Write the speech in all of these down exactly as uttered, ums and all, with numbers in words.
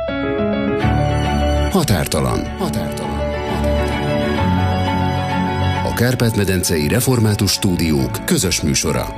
Határtalan. Határtalan. A Kárpát-medencei Református Stúdiók közös műsora.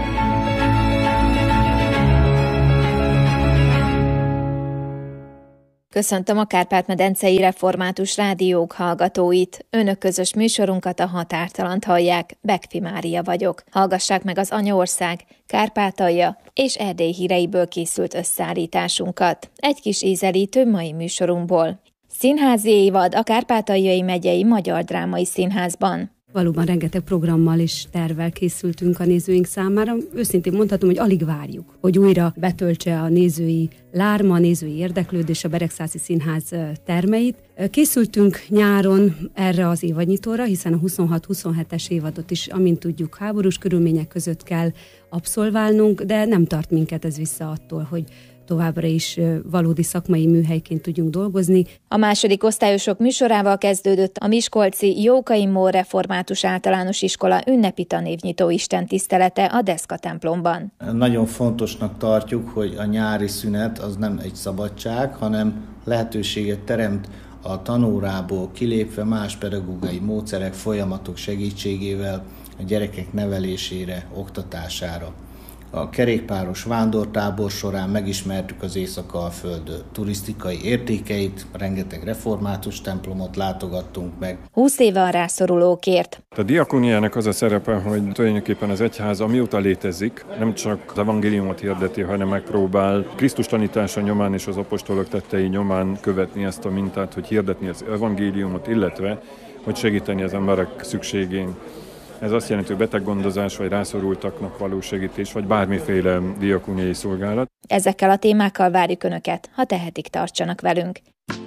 Köszöntöm a Kárpát-medencei Református Rádiók hallgatóit. Önök közös műsorunkat, a Határtalant hallják. Bekfi Mária vagyok. Hallgassák meg az Anyaország, Kárpátalja és Erdély híreiből készült összeállításunkat. Egy kis ízelítő mai műsorunkból. Színházi évad a Kárpátaljai megyei Magyar Drámai Színházban. Valóban rengeteg programmal és tervvel készültünk a nézőink számára. Őszintén mondhatom, hogy alig várjuk, hogy újra betöltse a nézői lárma, a nézői érdeklődés a Beregszászi Színház termeit. Készültünk nyáron erre az évadnyitóra, hiszen a huszonhat-huszonhetes évadot is, amint tudjuk, háborús körülmények között kell abszolválnunk, de nem tart minket ez vissza attól, hogy továbbra is valódi szakmai műhelyként tudjunk dolgozni. A második osztályosok műsorával kezdődött a miskolci Jókai Mór Református Általános Iskola ünnepi tanévnyitó istentisztelete a Deszka templomban. Nagyon fontosnak tartjuk, hogy a nyári szünet az nem egy szabadság, hanem lehetőséget teremt a tanórából kilépve más pedagógiai módszerek, folyamatok segítségével a gyerekek nevelésére, oktatására. A kerékpáros vándortábor során megismertük az Észak-Alföld turisztikai értékeit, rengeteg református templomot látogattunk meg. húsz éve a rászorulókért. A diakóniának az a szerepe, hogy tulajdonképpen az egyház, amióta létezik, nem csak az evangéliumot hirdeti, hanem megpróbál Krisztus tanítása nyomán és az apostolok tettei nyomán követni ezt a mintát, hogy hirdetni az evangéliumot, illetve hogy segíteni az emberek szükségén. Ez azt jelenti, hogy beteggondozás, vagy rászorultaknak való segítés, vagy bármiféle diakóniai szolgálat. Ezekkel a témákkal várjuk Önöket, ha tehetik, tartsanak velünk.